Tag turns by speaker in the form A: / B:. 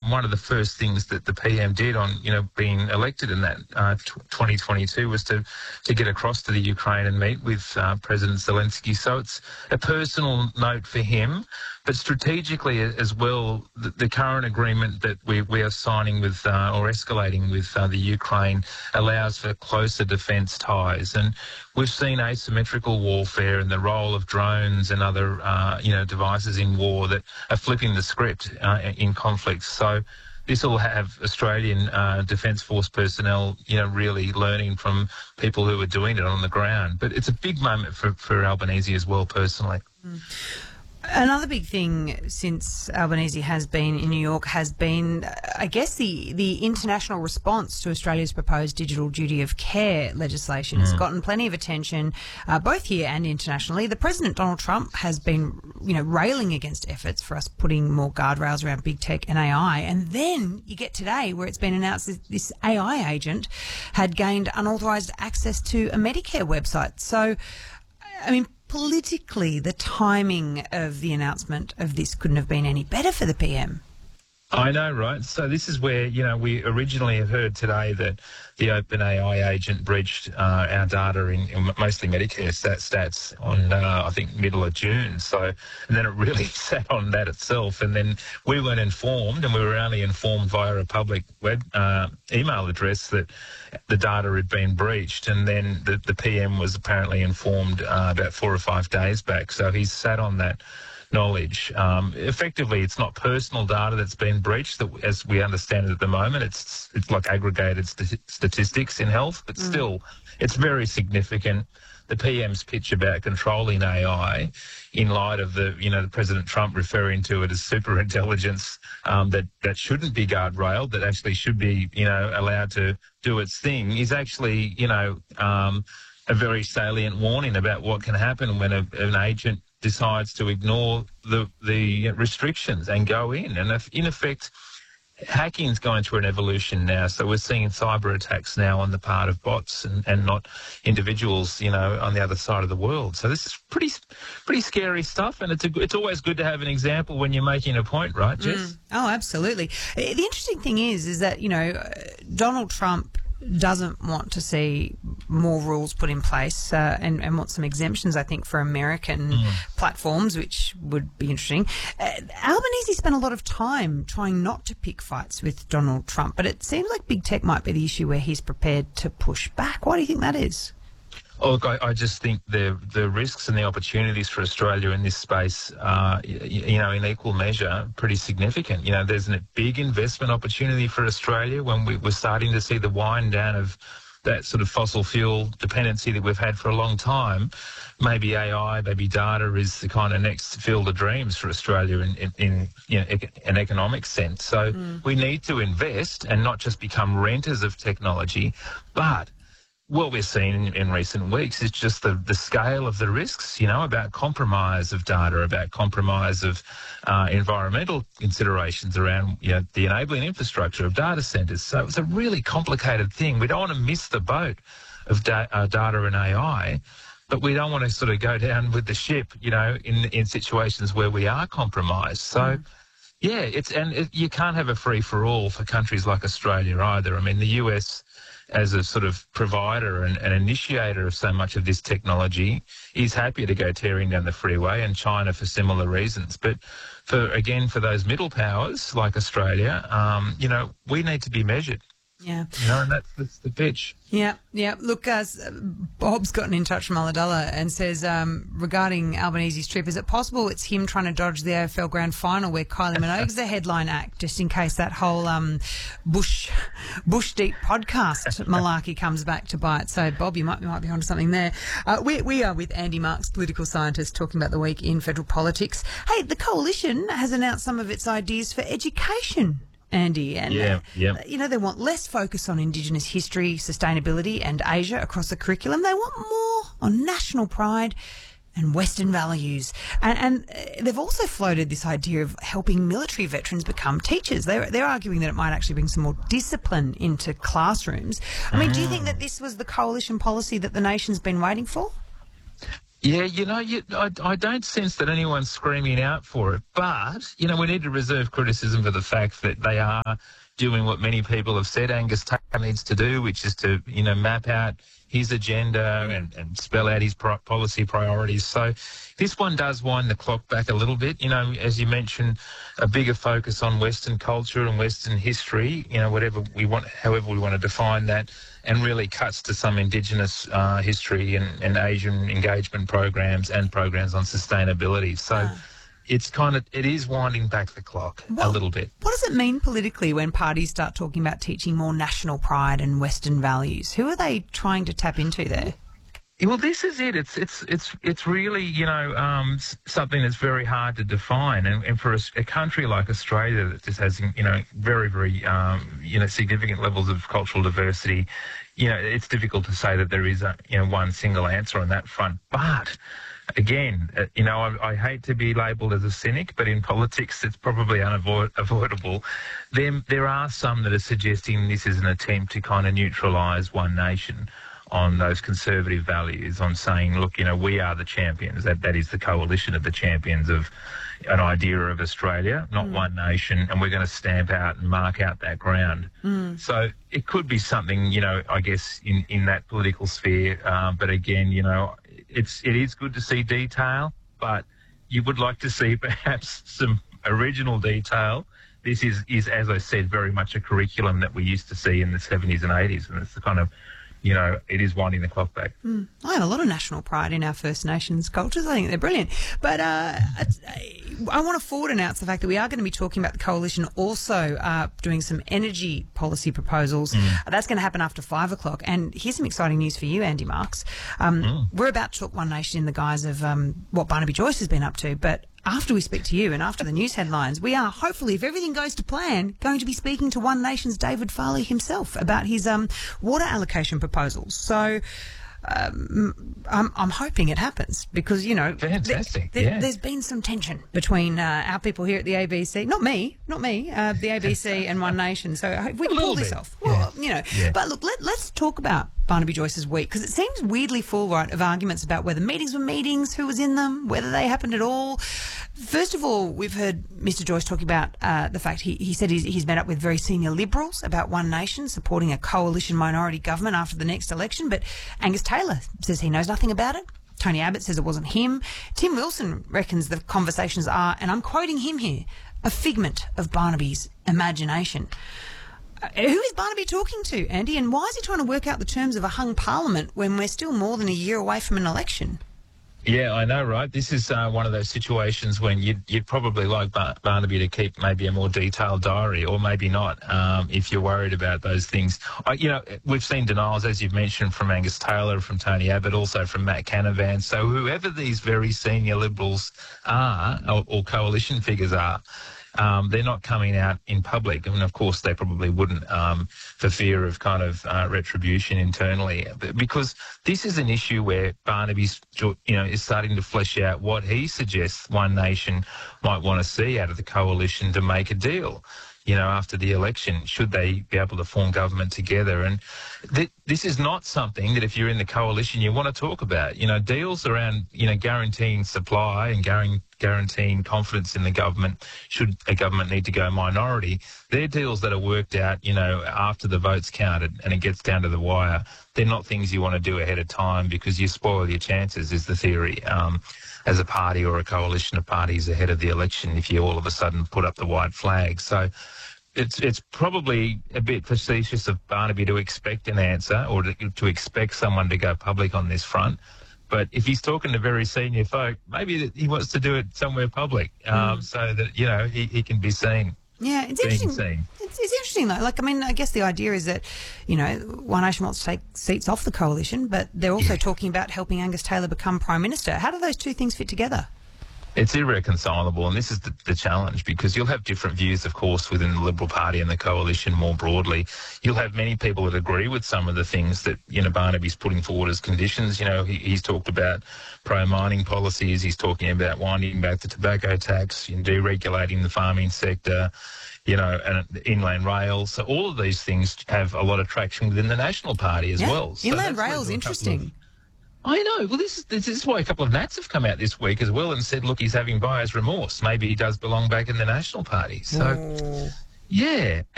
A: one of the first things that the PM did on, being elected in that 2022 was to get across to the Ukraine and meet with President Zelensky. So it's a personal note for him, but strategically as well, the current agreement that we are signing with or escalating with the Ukraine allows for closer defence ties. And we've seen asymmetrical warfare and the role of drones and other, devices in war that are flipping the script in conflicts. So this will have Australian Defence Force personnel, really learning from people who are doing it on the ground. But it's a big moment for Albanese as well, personally.
B: Mm. Another big thing since Albanese has been in New York has been, I guess, the international response to Australia's proposed digital duty of care legislation. It's gotten plenty of attention, both here and internationally. The President, Donald Trump, has been, railing against efforts for us putting more guardrails around big tech and AI. And then you get today where it's been announced that this AI agent had gained unauthorised access to a Medicare website. So, politically, the timing of the announcement of this couldn't have been any better for the PM.
A: I know, right? So this is where, we originally have heard today that the OpenAI agent breached our data in mostly Medicare stats on, I think, middle of June. So, and then it really sat on that itself. And then we weren't informed, and we were only informed via a public web email address that the data had been breached. And then the PM was apparently informed about 4 or 5 days back. So he's sat on that knowledge. Effectively, it's not personal data that's been breached, that, as we understand it at the moment. It's like aggregated statistics in health, but still, it's very significant. The PM's pitch about controlling AI, in light of the President Trump referring to it as superintelligence, that shouldn't be guardrailed, that actually should be allowed to do its thing, is actually a very salient warning about what can happen when an agent decides to ignore the restrictions and go in. And if, in effect, hacking's going through an evolution now. So we're seeing cyber attacks now on the part of bots and not individuals, on the other side of the world. So this is pretty scary stuff. And it's always good to have an example when you're making a point, right, Jess?
B: Oh, absolutely. The interesting thing is that, Donald Trump doesn't want to see more rules put in place and wants some exemptions, I think, for American platforms, which would be interesting. Albanese spent a lot of time trying not to pick fights with Donald Trump, but it seems like big tech might be the issue where he's prepared to push back. Why do you think that is?
A: Oh, look, I just think the risks and the opportunities for Australia in this space are, in equal measure, pretty significant. There's a big investment opportunity for Australia when we're starting to see the wind down of that sort of fossil fuel dependency that we've had for a long time. Maybe AI, maybe data is the kind of next field of dreams for Australia in an economic sense. So we need to invest and not just become renters of technology, but what we're seeing in recent weeks is just the scale of the risks, about compromise of data, about compromise of environmental considerations around, the enabling infrastructure of data centres. So it's a really complicated thing. We don't want to miss the boat of data and AI, but we don't want to sort of go down with the ship, in situations where we are compromised. So, you can't have a free-for-all for countries like Australia either. I mean, the US, as a sort of provider and an initiator of so much of this technology, is happy to go tearing down the freeway, and China for similar reasons. But for those middle powers like Australia, we need to be measured.
B: Yeah.
A: And that's the pitch.
B: Yeah. Look, Bob's gotten in touch from Ulladulla and says, regarding Albanese's trip, is it possible it's him trying to dodge the AFL Grand Final where Kylie Minogue's the headline act, just in case that whole Bush Deep podcast malarkey comes back to bite? So, Bob, you might be onto something there. We are with Andy Marks, political scientist, talking about the week in federal politics. Hey, the Coalition has announced some of its ideas for education, Andy, and they want less focus on Indigenous history, sustainability and Asia across the curriculum. They want more on national pride and Western values. And they've also floated this idea of helping military veterans become teachers. They're arguing that it might actually bring some more discipline into classrooms. I mean, do you think that this was the Coalition policy that the nation's been waiting for?
A: Yeah, I don't sense that anyone's screaming out for it, but, we need to reserve criticism for the fact that they are doing what many people have said Angus Taylor needs to do, which is to, map out his agenda and spell out his policy priorities. So this one does wind the clock back a little bit. As you mentioned, a bigger focus on Western culture and Western history, however we want to define that, and really cuts to some Indigenous history and Asian engagement programs and programs on sustainability. So it is winding back the clock a little bit.
B: What does it mean politically when parties start talking about teaching more national pride and Western values? Who are they trying to tap into there?
A: Well, this is it. It's really, something that's very hard to define. And for a country like Australia that just has, very, very, significant levels of cultural diversity, it's difficult to say that there is one single answer on that front. But again, I hate to be labelled as a cynic, but in politics it's probably unavoidable. There are some that are suggesting this is an attempt to kind of neutralise one nation on those conservative values, on saying, look, we are the champions. That is the coalition of the champions of an idea of Australia, not one nation, and we're going to stamp out and mark out that ground. So it could be something, I guess, in that political sphere. But again, it is good to see detail, but you would like to see perhaps some original detail. This is, as I said, very much a curriculum that we used to see in the 70s and 80s, and it's the kind of, it is winding the clock back.
B: I have a lot of national pride in our First Nations cultures. I think they're brilliant. But I want to forward announce the fact that we are going to be talking about the coalition also doing some energy policy proposals. That's going to happen after 5 o'clock. And here's some exciting news for you, Andy Marks. We're about to talk One Nation in the guise of what Barnaby Joyce has been up to. But after we speak to you and after the news headlines, we are hopefully, if everything goes to plan, going to be speaking to One Nation's David Farley himself about his water allocation proposals. So I'm hoping it happens because,
A: Fantastic.
B: there's been some tension between our people here at the ABC, not me, the ABC and One Nation. So I hope we can pull this off. Well, but look, let's talk about Barnaby Joyce's week, because it seems weirdly full, right, of arguments about whether meetings were meetings, who was in them, whether they happened at all. First of all, we've heard Mr Joyce talking about the fact he said he's met up with very senior Liberals about One Nation supporting a coalition minority government after the next election, but Angus Taylor says he knows nothing about it. Tony Abbott says it wasn't him. Tim Wilson reckons the conversations are, and I'm quoting him here, a figment of Barnaby's imagination. Who is Barnaby talking to, Andy, and why is he trying to work out the terms of a hung parliament when we're still more than a year away from an election?
A: Yeah, I know, right? This is one of those situations when you'd probably like Barnaby to keep maybe a more detailed diary, or maybe not, if you're worried about those things. We've seen denials, as you've mentioned, from Angus Taylor, from Tony Abbott, also from Matt Canavan. So whoever these very senior Liberals are, or coalition figures are, they're not coming out in public. I mean, of course, they probably wouldn't for fear of kind of retribution internally. But because this is an issue where Barnaby's, is starting to flesh out what he suggests One Nation might want to see out of the coalition to make a deal. After the election, should they be able to form government together? And this is not something that if you're in the coalition you want to talk about. Deals around, guaranteeing supply and guaranteeing confidence in the government, should a government need to go minority, they're deals that are worked out, after the vote's counted and it gets down to the wire. They're not things you want to do ahead of time because you spoil your chances, is the theory, as a party or a coalition of parties ahead of the election if you all of a sudden put up the white flag. So it's probably a bit facetious of Barnaby to expect an answer or to expect someone to go public on this front. But if he's talking to very senior folk, maybe he wants to do it somewhere public, so that, he can be seen.
B: Yeah, it's interesting. It's interesting, though. I guess the idea is that, One Nation wants to take seats off the coalition, but they're also talking about helping Angus Taylor become Prime Minister. How do those two things fit together?
A: It's irreconcilable, and this is the challenge, because you'll have different views, of course, within the Liberal Party and the coalition more broadly. You'll have many people that agree with some of the things that, Barnaby's putting forward as conditions. He's talked about pro-mining policies. He's talking about winding back the tobacco tax, deregulating the farming sector, and inland rail. So all of these things have a lot of traction within the National Party as well. So
B: inland rail is interesting.
A: I know. Well, this is why a couple of Nats have come out this week as well and said, look, he's having buyer's remorse. Maybe he does belong back in the National Party. So, yeah.